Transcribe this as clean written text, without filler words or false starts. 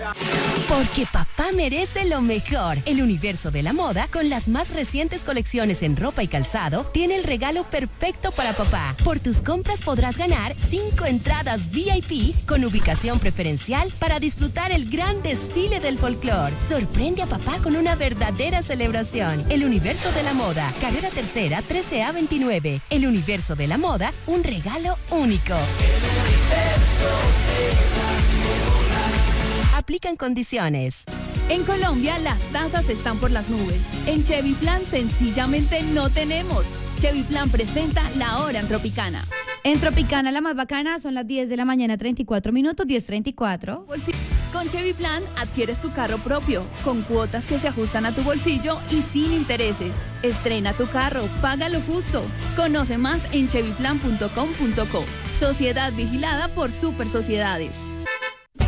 Porque papá merece lo mejor. El universo de la moda, con las más recientes colecciones en ropa y calzado, tiene el regalo perfecto para papá. Por tus compras podrás ganar 5 entradas VIP con ubicación preferencial para disfrutar el gran desfile del folclore. Sorprende a papá con una verdadera celebración. El universo de la moda, carrera tercera, 13A 29. El universo de la moda, un regalo único. Aplican condiciones. En Colombia las tasas están por las nubes. En Chevy Plan sencillamente no tenemos. Chevy Plan presenta La Hora en Tropicana. En Tropicana la más bacana son las 10 de la mañana, 34 minutos, 10:34. Con Chevy Plan adquieres tu carro propio, con cuotas que se ajustan a tu bolsillo y sin intereses. Estrena tu carro, paga lo justo. Conoce más en chevyplan.com.co. Sociedad vigilada por Super Sociedades.